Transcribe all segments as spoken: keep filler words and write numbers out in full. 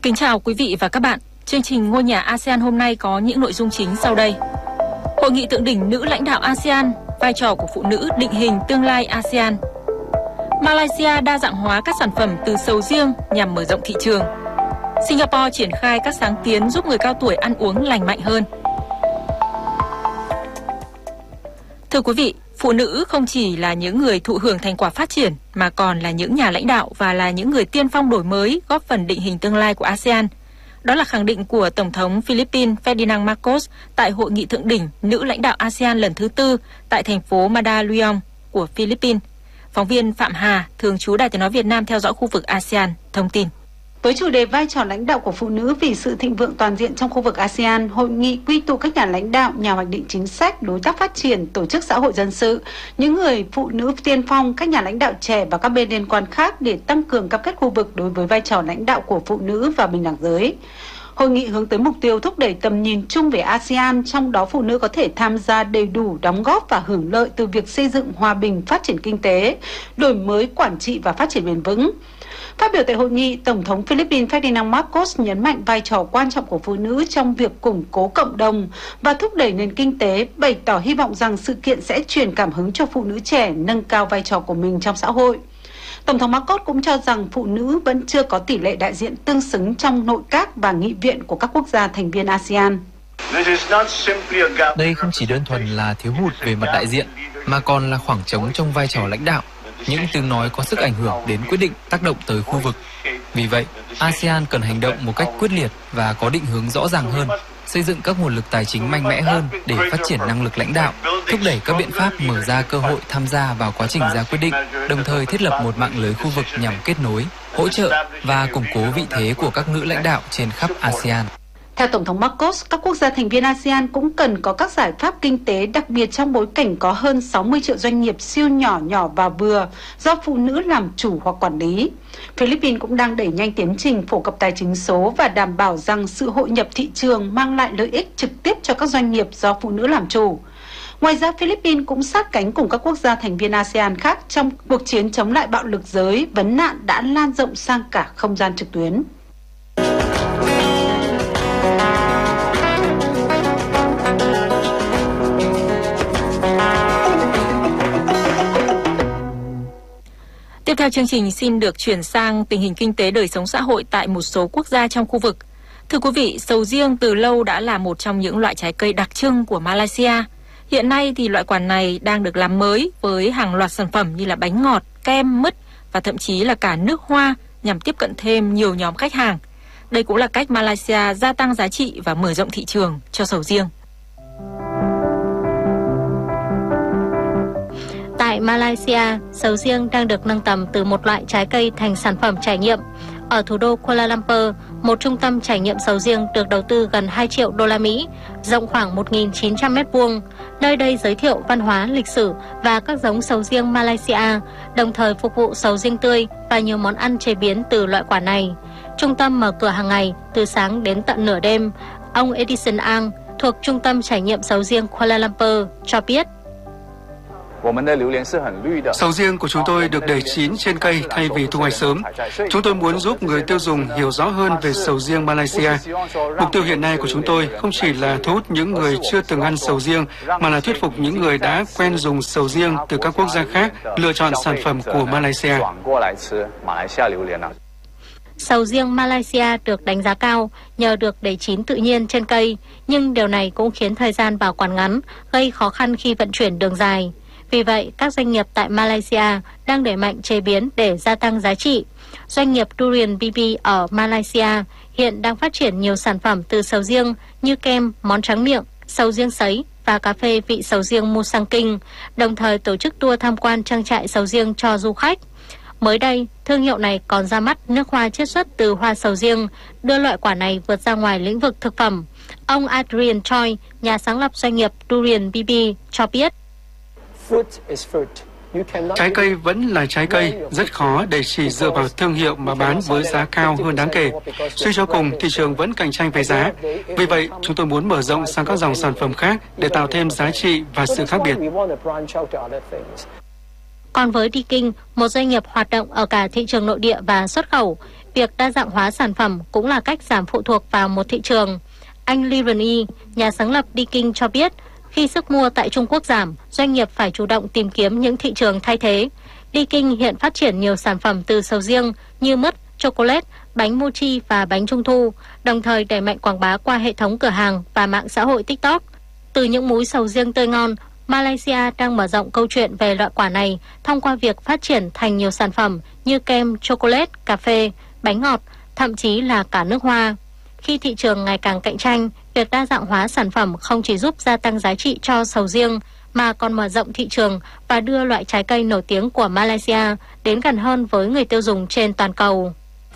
Kính chào quý vị và các bạn. Chương trình Ngôi nhà a sê an hôm nay có những nội dung chính sau đây. Hội nghị thượng đỉnh nữ lãnh đạo a sê an, vai trò của phụ nữ định hình tương lai a sê an. Malaysia đa dạng hóa các sản phẩm từ sầu riêng nhằm mở rộng thị trường. Singapore triển khai các sáng kiến giúp người cao tuổi ăn uống lành mạnh hơn. Thưa quý vị, phụ nữ không chỉ là những người thụ hưởng thành quả phát triển mà còn là những nhà lãnh đạo và là những người tiên phong đổi mới, góp phần định hình tương lai của a sê an. Đó là khẳng định của Tổng thống Philippines Ferdinand Marcos tại Hội nghị thượng đỉnh nữ lãnh đạo a sê an lần thứ tư tại thành phố Mandaluyong của Philippines. Phóng viên Phạm Hà, thường trú Đài Tiếng nói Việt Nam theo dõi khu vực a sê an, thông tin. Với chủ đề vai trò lãnh đạo của phụ nữ vì sự thịnh vượng toàn diện trong khu vực a sê an, hội nghị quy tụ các nhà lãnh đạo, nhà hoạch định chính sách, đối tác phát triển, tổ chức xã hội dân sự, những người phụ nữ tiên phong, các nhà lãnh đạo trẻ và các bên liên quan khác để tăng cường cam kết khu vực đối với vai trò lãnh đạo của phụ nữ và bình đẳng giới. Hội nghị hướng tới mục tiêu thúc đẩy tầm nhìn chung về a sê an, trong đó phụ nữ có thể tham gia đầy đủ, đóng góp và hưởng lợi từ việc xây dựng hòa bình, phát triển kinh tế, đổi mới quản trị và phát triển bền vững. Phát biểu tại hội nghị, Tổng thống Philippines Ferdinand Marcos nhấn mạnh vai trò quan trọng của phụ nữ trong việc củng cố cộng đồng và thúc đẩy nền kinh tế, bày tỏ hy vọng rằng sự kiện sẽ truyền cảm hứng cho phụ nữ trẻ nâng cao vai trò của mình trong xã hội. Tổng thống Marcos cũng cho rằng phụ nữ vẫn chưa có tỷ lệ đại diện tương xứng trong nội các và nghị viện của các quốc gia thành viên a sê an. Đây không chỉ đơn thuần là thiếu hụt về mặt đại diện, mà còn là khoảng trống trong vai trò lãnh đạo. Những tiếng nói có sức ảnh hưởng đến quyết định tác động tới khu vực. Vì vậy, a sê an cần hành động một cách quyết liệt và có định hướng rõ ràng hơn, xây dựng các nguồn lực tài chính mạnh mẽ hơn để phát triển năng lực lãnh đạo, thúc đẩy các biện pháp mở ra cơ hội tham gia vào quá trình ra quyết định, đồng thời thiết lập một mạng lưới khu vực nhằm kết nối, hỗ trợ và củng cố vị thế của các nữ lãnh đạo trên khắp a sê an. Theo Tổng thống Marcos, các quốc gia thành viên a sê an cũng cần có các giải pháp kinh tế, đặc biệt trong bối cảnh có hơn sáu mươi triệu doanh nghiệp siêu nhỏ, nhỏ và vừa do phụ nữ làm chủ hoặc quản lý. Philippines cũng đang đẩy nhanh tiến trình phổ cập tài chính số và đảm bảo rằng sự hội nhập thị trường mang lại lợi ích trực tiếp cho các doanh nghiệp do phụ nữ làm chủ. Ngoài ra, Philippines cũng sát cánh cùng các quốc gia thành viên a sê an khác trong cuộc chiến chống lại bạo lực giới, vấn nạn đã lan rộng sang cả không gian trực tuyến. Tiếp theo chương trình xin được chuyển sang tình hình kinh tế đời sống xã hội tại một số quốc gia trong khu vực. Thưa quý vị, sầu riêng từ lâu đã là một trong những loại trái cây đặc trưng của Malaysia. Hiện nay thì loại quả này đang được làm mới với hàng loạt sản phẩm như là bánh ngọt, kem, mứt và thậm chí là cả nước hoa nhằm tiếp cận thêm nhiều nhóm khách hàng. Đây cũng là cách Malaysia gia tăng giá trị và mở rộng thị trường cho sầu riêng. Tại Malaysia, sầu riêng đang được nâng tầm từ một loại trái cây thành sản phẩm trải nghiệm. Ở thủ đô Kuala Lumpur, một trung tâm trải nghiệm sầu riêng được đầu tư gần hai triệu đô la Mỹ, rộng khoảng một nghìn chín trăm mét vuông. Nơi đây giới thiệu văn hóa, lịch sử và các giống sầu riêng Malaysia, đồng thời phục vụ sầu riêng tươi và nhiều món ăn chế biến từ loại quả này. Trung tâm mở cửa hàng ngày từ sáng đến tận nửa đêm. Ông Edison Ang thuộc Trung tâm trải nghiệm sầu riêng Kuala Lumpur cho biết. Sầu riêng của chúng tôi được để chín trên cây thay vì thu hoạch sớm. Chúng tôi muốn giúp người tiêu dùng hiểu rõ hơn về sầu riêng Malaysia. Mục tiêu hiện nay của chúng tôi không chỉ là thu hút những người chưa từng ăn sầu riêng, mà là thuyết phục những người đã quen dùng sầu riêng từ các quốc gia khác lựa chọn sản phẩm của Malaysia. Sầu riêng Malaysia được đánh giá cao nhờ được để chín tự nhiên trên cây, nhưng điều này cũng khiến thời gian bảo quản ngắn, gây khó khăn khi vận chuyển đường dài. Vì vậy, các doanh nghiệp tại Malaysia đang đẩy mạnh chế biến để gia tăng giá trị. Doanh nghiệp Durian bê bê ở Malaysia hiện đang phát triển nhiều sản phẩm từ sầu riêng như kem, món tráng miệng, sầu riêng sấy và cà phê vị sầu riêng Musang King, đồng thời tổ chức tour tham quan trang trại sầu riêng cho du khách. Mới đây, thương hiệu này còn ra mắt nước hoa chiết xuất từ hoa sầu riêng, đưa loại quả này vượt ra ngoài lĩnh vực thực phẩm. Ông Adrian Choi, nhà sáng lập doanh nghiệp Durian bê bê, cho biết. Trái cây vẫn là trái cây, rất khó để chỉ dựa vào thương hiệu mà bán với giá cao hơn đáng kể. Suy cho cùng, thị trường vẫn cạnh tranh về giá. Vì vậy, chúng tôi muốn mở rộng sang các dòng sản phẩm khác để tạo thêm giá trị và sự khác biệt. Còn với Diking, một doanh nghiệp hoạt động ở cả thị trường nội địa và xuất khẩu, Việc đa dạng hóa sản phẩm cũng là cách giảm phụ thuộc vào một thị trường. Anh Lee Run-yi, nhà sáng lập Diking cho biết, khi sức mua tại Trung Quốc giảm, doanh nghiệp phải chủ động tìm kiếm những thị trường thay thế. Diking hiện phát triển nhiều sản phẩm từ sầu riêng như mứt, chocolate, bánh mochi và bánh trung thu, đồng thời đẩy mạnh quảng bá qua hệ thống cửa hàng và mạng xã hội TikTok. Từ những múi sầu riêng tươi ngon, Malaysia đang mở rộng câu chuyện về loại quả này thông qua việc phát triển thành nhiều sản phẩm như kem, chocolate, cà phê, bánh ngọt, thậm chí là cả nước hoa. Khi thị trường ngày càng cạnh tranh, việc đa dạng hóa sản phẩm không chỉ giúp gia tăng giá trị cho sầu riêng, mà còn mở rộng thị trường và đưa loại trái cây nổi tiếng của Malaysia đến gần hơn với người tiêu dùng trên toàn cầu.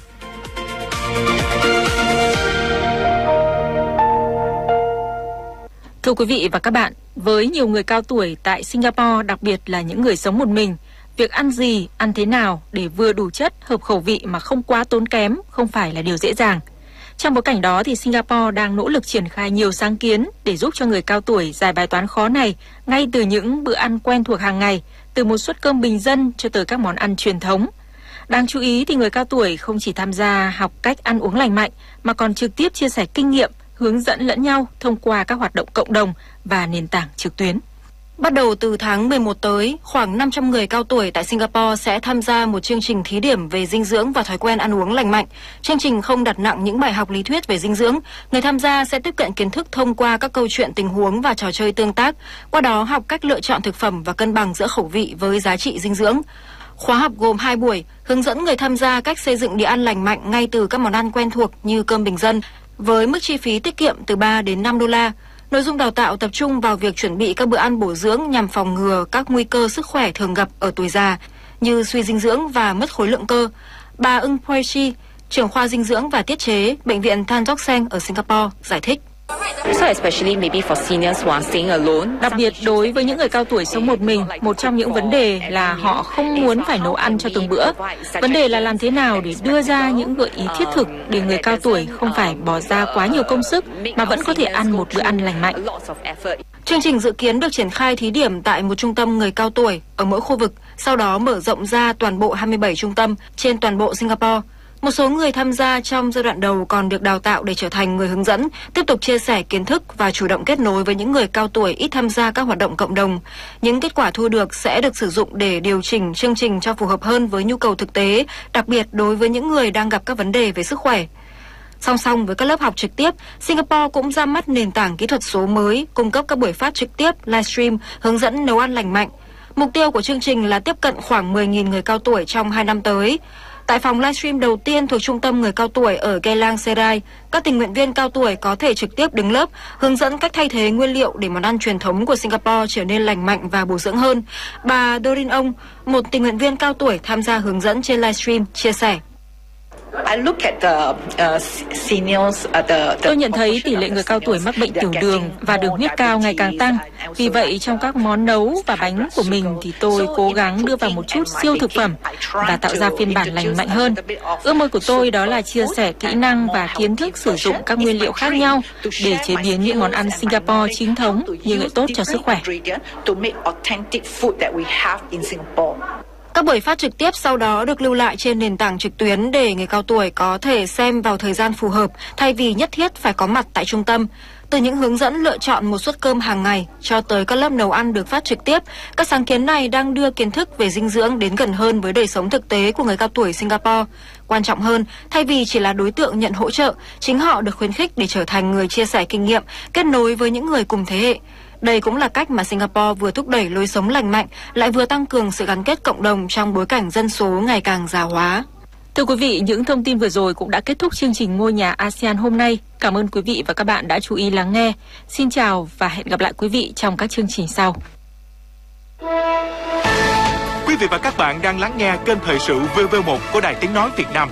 Thưa quý vị và các bạn, với nhiều người cao tuổi tại Singapore, đặc biệt là những người sống một mình, việc ăn gì, ăn thế nào để vừa đủ chất, hợp khẩu vị mà không quá tốn kém không phải là điều dễ dàng. Trong bối cảnh đó thì Singapore đang nỗ lực triển khai nhiều sáng kiến để giúp cho người cao tuổi giải bài toán khó này ngay từ những bữa ăn quen thuộc hàng ngày, từ một suất cơm bình dân cho tới các món ăn truyền thống. Đáng chú ý thì người cao tuổi không chỉ tham gia học cách ăn uống lành mạnh mà còn trực tiếp chia sẻ kinh nghiệm, hướng dẫn lẫn nhau thông qua các hoạt động cộng đồng và nền tảng trực tuyến. Bắt đầu từ tháng mười một tới, khoảng năm trăm người cao tuổi tại Singapore sẽ tham gia một chương trình thí điểm về dinh dưỡng và thói quen ăn uống lành mạnh. Chương trình không đặt nặng những bài học lý thuyết về dinh dưỡng. Người tham gia sẽ tiếp cận kiến thức thông qua các câu chuyện tình huống và trò chơi tương tác. Qua đó học cách lựa chọn thực phẩm và cân bằng giữa khẩu vị với giá trị dinh dưỡng. Khóa học gồm hai buổi, hướng dẫn người tham gia cách xây dựng đĩa ăn lành mạnh ngay từ các món ăn quen thuộc như cơm bình dân, với mức chi phí tiết kiệm từ ba đến năm đô la. Nội dung đào tạo tập trung vào việc chuẩn bị các bữa ăn bổ dưỡng nhằm phòng ngừa các nguy cơ sức khỏe thường gặp ở tuổi già như suy dinh dưỡng và mất khối lượng cơ. Bà Ung Poi Chi, trưởng khoa dinh dưỡng và tiết chế, Bệnh viện Tan Tock Seng ở Singapore, giải thích. Đặc biệt đối với những người cao tuổi sống một mình, một trong những vấn đề là họ không muốn phải nấu ăn cho từng bữa. Vấn đề là làm thế nào để đưa ra những gợi ý thiết thực để người cao tuổi không phải bỏ ra quá nhiều công sức mà vẫn có thể ăn một bữa ăn lành mạnh. Chương trình dự kiến được triển khai thí điểm tại một trung tâm người cao tuổi ở mỗi khu vực, sau đó mở rộng ra toàn bộ hai mươi bảy trung tâm trên toàn bộ Singapore. Một số người tham gia trong giai đoạn đầu còn được đào tạo để trở thành người hướng dẫn, tiếp tục chia sẻ kiến thức và chủ động kết nối với những người cao tuổi ít tham gia các hoạt động cộng đồng. Những kết quả thu được sẽ được sử dụng để điều chỉnh chương trình cho phù hợp hơn với nhu cầu thực tế, đặc biệt đối với những người đang gặp các vấn đề về sức khỏe. Song song với các lớp học trực tiếp, Singapore cũng ra mắt nền tảng kỹ thuật số mới, cung cấp các buổi phát trực tiếp, livestream, hướng dẫn nấu ăn lành mạnh. Mục tiêu của chương trình là tiếp cận khoảng mười nghìn người cao tuổi trong hai năm tới. Tại phòng livestream đầu tiên thuộc trung tâm người cao tuổi ở Geylang Serai, các tình nguyện viên cao tuổi có thể trực tiếp đứng lớp, hướng dẫn cách thay thế nguyên liệu để món ăn truyền thống của Singapore trở nên lành mạnh và bổ dưỡng hơn. Bà Dorin Ong, một tình nguyện viên cao tuổi tham gia hướng dẫn trên livestream, chia sẻ. Tôi nhận thấy tỷ lệ người cao tuổi mắc bệnh tiểu đường và đường huyết cao ngày càng tăng. Vì vậy, trong các món nấu và bánh của mình thì tôi cố gắng đưa vào một chút siêu thực phẩm và tạo ra phiên bản lành mạnh hơn. Ước mơ của tôi đó là chia sẻ kỹ năng và kiến thức sử dụng các nguyên liệu khác nhau để chế biến những món ăn Singapore chính thống nhưng lại tốt cho sức khỏe. Các buổi phát trực tiếp sau đó được lưu lại trên nền tảng trực tuyến để người cao tuổi có thể xem vào thời gian phù hợp thay vì nhất thiết phải có mặt tại trung tâm. Từ những hướng dẫn lựa chọn một suất cơm hàng ngày cho tới các lớp nấu ăn được phát trực tiếp, các sáng kiến này đang đưa kiến thức về dinh dưỡng đến gần hơn với đời sống thực tế của người cao tuổi Singapore. Quan trọng hơn, thay vì chỉ là đối tượng nhận hỗ trợ, chính họ được khuyến khích để trở thành người chia sẻ kinh nghiệm, kết nối với những người cùng thế hệ. Đây cũng là cách mà Singapore vừa thúc đẩy lối sống lành mạnh, lại vừa tăng cường sự gắn kết cộng đồng trong bối cảnh dân số ngày càng già hóa. Thưa quý vị, những thông tin vừa rồi cũng đã kết thúc chương trình Ngôi nhà a sê an hôm nay. Cảm ơn quý vị và các bạn đã chú ý lắng nghe. Xin chào và hẹn gặp lại quý vị trong các chương trình sau. Quý vị và các bạn đang lắng nghe kênh thời sự vê vê một của Đài Tiếng nói Việt Nam.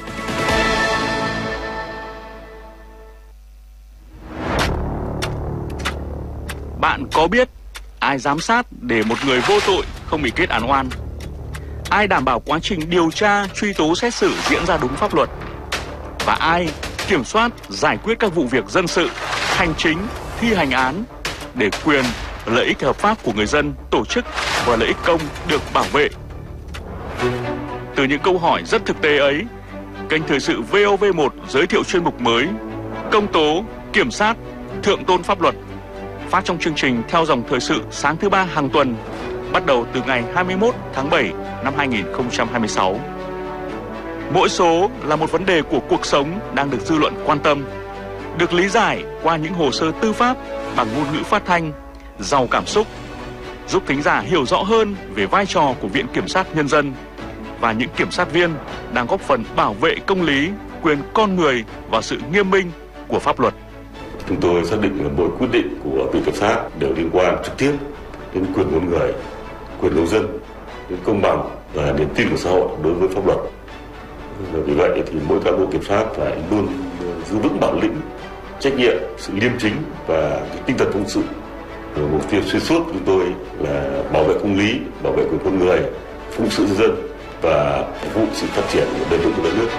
Bạn có biết ai giám sát để một người vô tội không bị kết án oan? Ai đảm bảo quá trình điều tra, truy tố, xét xử diễn ra đúng pháp luật? Và ai kiểm soát, giải quyết các vụ việc dân sự, hành chính, thi hành án để quyền, lợi ích hợp pháp của người dân, tổ chức và lợi ích công được bảo vệ? Từ những câu hỏi rất thực tế ấy, kênh thời sự vê o vê một giới thiệu chuyên mục mới Công tố, kiểm sát, thượng tôn pháp luật, phát trong chương trình theo dòng thời sự sáng thứ ba hàng tuần, bắt đầu từ ngày hai mươi mốt tháng bảy năm hai nghìn không trăm hai mươi sáu. Mỗi số là một vấn đề của cuộc sống đang được dư luận quan tâm, được lý giải qua những hồ sơ tư pháp bằng ngôn ngữ phát thanh, giàu cảm xúc, giúp thính giả hiểu rõ hơn về vai trò của Viện Kiểm sát Nhân dân và những kiểm sát viên đang góp phần bảo vệ công lý, quyền con người và sự nghiêm minh của pháp luật. Chúng tôi xác định là mỗi quyết định của Viện Kiểm sát đều liên quan trực tiếp đến quyền con người, quyền công dân, đến công bằng và niềm tin của xã hội đối với pháp luật. Vì vậy thì mỗi cán bộ kiểm sát phải luôn giữ vững bản lĩnh, trách nhiệm, sự liêm chính và cái tinh thần phụng sự. Mục tiêu xuyên suốt của chúng tôi là bảo vệ công lý, bảo vệ quyền con người, phụng sự nhân dân và phục vụ sự phát triển bền vững của đất nước.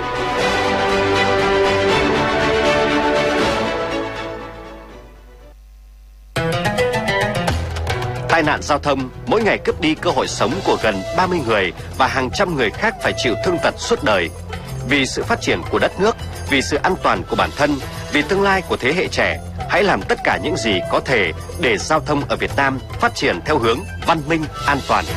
Tai nạn giao thông mỗi ngày cướp đi cơ hội sống của gần ba mươi người và hàng trăm người khác phải chịu thương tật suốt đời. Vì sự phát triển của đất nước, vì sự an toàn của bản thân, vì tương lai của thế hệ trẻ, hãy làm tất cả những gì có thể để giao thông ở Việt Nam phát triển theo hướng văn minh, an toàn.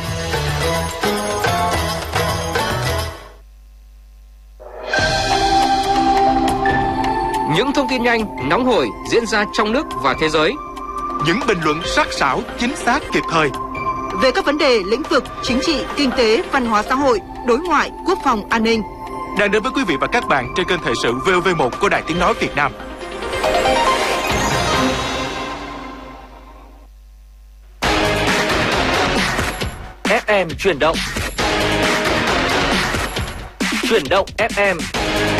Những thông tin nhanh, nóng hổi diễn ra trong nước và thế giới. Những bình luận sắc sảo, chính xác, kịp thời về các vấn đề lĩnh vực chính trị, kinh tế, văn hóa xã hội, đối ngoại, quốc phòng, an ninh. Đang đến với quý vị và các bạn trên kênh thời sự vê o vê một của Đài Tiếng nói Việt Nam. ép em chuyển động. Chuyển động ép em.